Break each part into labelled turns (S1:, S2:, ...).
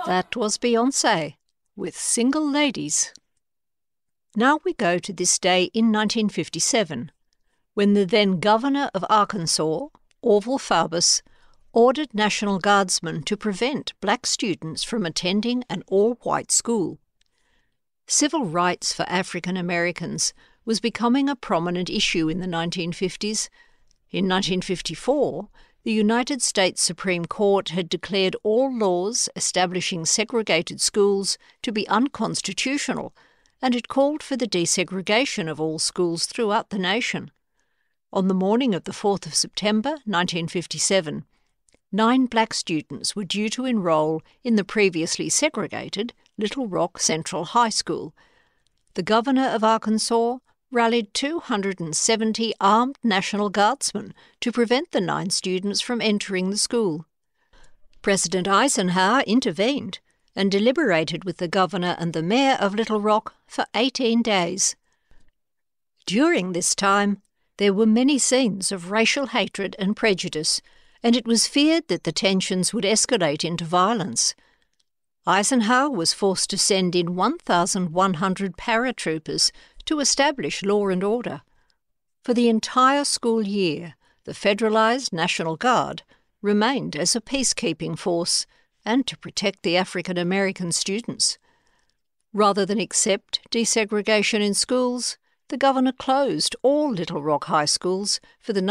S1: That was Beyoncé with Single Ladies. Now we go to this day in 1957, when the then Governor of Arkansas, Orval Faubus, ordered National Guardsmen to prevent black students from attending an all-white school. Civil rights for African Americans was becoming a prominent issue in the 1950s. In 1954, the United States Supreme Court had declared all laws establishing segregated schools to be unconstitutional, and it called for the desegregation of all schools throughout the nation. On the morning of the 4th of September 1957, 9 black students were due to enroll in the previously segregated Little Rock Central High School. The Governor of Arkansas rallied 270 armed National Guardsmen to prevent the 9 students from entering the school. President Eisenhower intervened and deliberated with the governor and the mayor of Little Rock for 18 days. During this time, there were many scenes of racial hatred and prejudice, and it was feared that the tensions would escalate into violence. Eisenhower was forced to send in 1,100 paratroopers to establish law and order. For the entire school year, the Federalized National Guard remained as a peacekeeping force and to protect the African American students. Rather than accept desegregation in schools, the governor closed all Little Rock high schools for the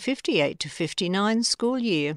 S1: 1958-59 school year.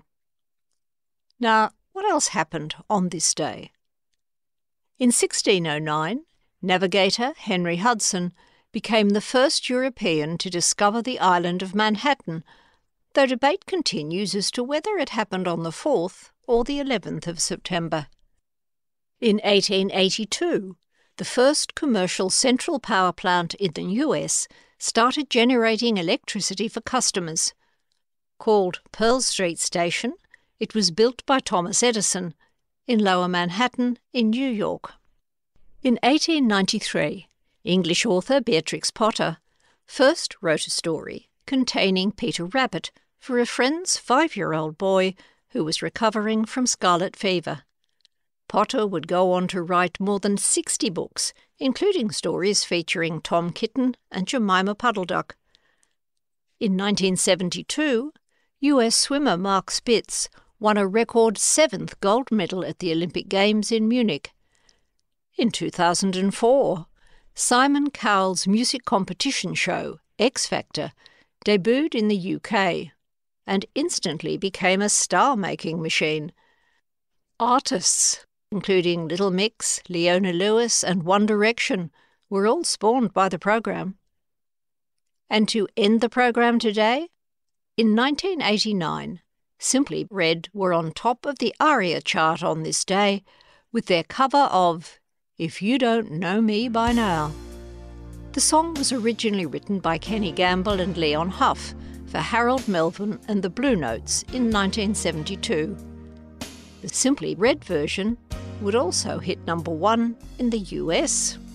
S1: Now, what else happened on this day? In 1609, navigator Henry Hudson became the first European to discover the island of Manhattan, though debate continues as to whether it happened on the 4th or the 11th of September. In 1882, the first commercial central power plant in the US started generating electricity for customers. Called Pearl Street Station, it was built by Thomas Edison in Lower Manhattan in New York. In 1893, English author Beatrix Potter first wrote a story containing Peter Rabbit for a friend's 5-year-old boy who was recovering from scarlet fever. Potter would go on to write more than 60 books, including stories featuring Tom Kitten and Jemima Puddle Duck. In 1972, US swimmer Mark Spitz won a record 7th gold medal at the Olympic Games in Munich. In 2004, Simon Cowell's music competition show, X Factor, debuted in the UK and instantly became a star-making machine. Artists, including Little Mix, Leona Lewis and One Direction, were all spawned by the program. And to end the program today, in 1989, Simply Red were on top of the ARIA chart on this day with their cover of If You Don't Know Me By Now. The song was originally written by Kenny Gamble and Leon Huff for Harold Melvin and the Blue Notes in 1972. The Simply Red version would also hit #1 in the US.